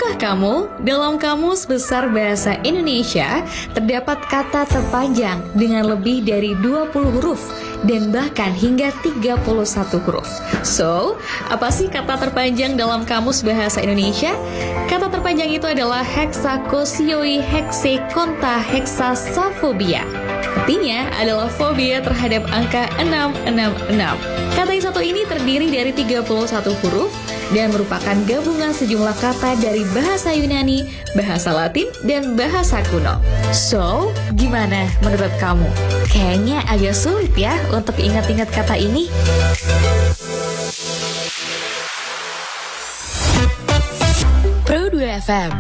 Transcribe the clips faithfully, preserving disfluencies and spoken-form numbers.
Tahukah kamu, dalam Kamus Besar Bahasa Indonesia terdapat kata terpanjang dengan lebih dari dua puluh huruf dan bahkan hingga tiga puluh satu huruf. So, apa sih kata terpanjang dalam Kamus Bahasa Indonesia? Kata terpanjang itu adalah heksakosioi heksekonta heksasafobia. Artinya adalah fobia terhadap angka enam enam enam. Kata yang satu ini terdiri dari tiga puluh satu huruf dan merupakan gabungan sejumlah kata dari bahasa Yunani, bahasa Latin, dan bahasa kuno. So, gimana menurut kamu? Kayaknya agak sulit ya untuk ingat-ingat kata ini. Pro dua F M.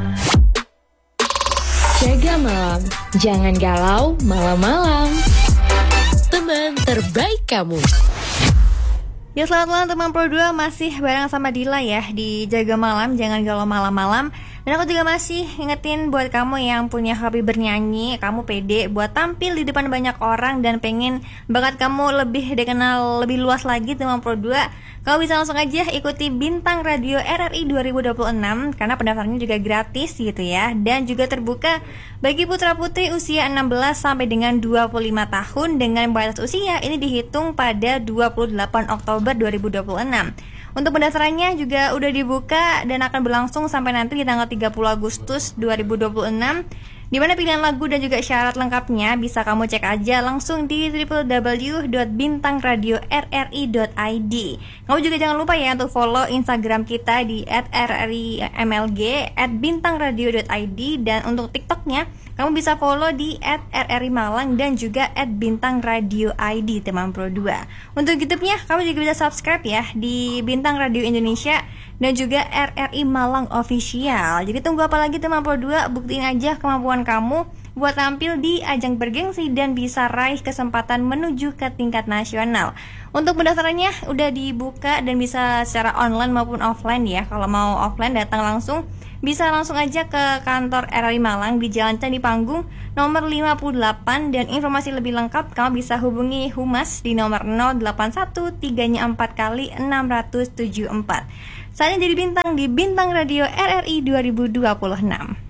Jaga malam, jangan galau malam-malam. Teman terbaik kamu. Ya, selamat malam teman Pro dua, masih bareng sama Dila ya di Jaga Malam, jangan galau malam-malam. Dan aku juga masih ingetin buat kamu yang punya hobi bernyanyi, kamu pede buat tampil di depan banyak orang dan pengen bakat kamu lebih dikenal lebih luas lagi teman Pro dua, kamu bisa langsung aja ikuti Bintang Radio R R I dua ribu dua puluh enam karena pendaftarannya juga gratis gitu ya, dan juga terbuka bagi putra-putri usia enam belas sampai dengan dua puluh lima tahun dengan batas usia ini dihitung pada dua puluh delapan Oktober dua ribu dua puluh enam. Untuk pendaftarannya juga udah dibuka dan akan berlangsung sampai nanti di tanggal tiga puluh Agustus dua ribu dua puluh enam. Di mana pilihan lagu dan juga syarat lengkapnya bisa kamu cek aja langsung di w w w dot bintang radio r r i dot i d. Kamu juga jangan lupa ya untuk follow Instagram kita di at r r i m l g, at bintang radio dot i d, dan untuk TikToknya kamu bisa follow di at r r i malang dan juga at bintang radio i d teman Pro dua. Untuk YouTube-nya kamu juga bisa subscribe ya di Bintang Radio Indonesia dan juga R R I Malang Official. Jadi tunggu apa lagi teman Pro dua, buktiin aja kemampuan kamu buat tampil di ajang bergengsi dan bisa raih kesempatan menuju ke tingkat nasional. Untuk pendaftarannya udah dibuka dan bisa secara online maupun offline ya. Kalau mau offline datang langsung, bisa langsung aja ke kantor R R I Malang di Jalan Candi Panggung nomor lima puluh delapan, dan informasi lebih lengkap kamu bisa hubungi Humas di nomor nol delapan satu tiga empat kali enam tujuh empat. Saatnya jadi bintang di Bintang Radio R R I dua ribu dua puluh enam.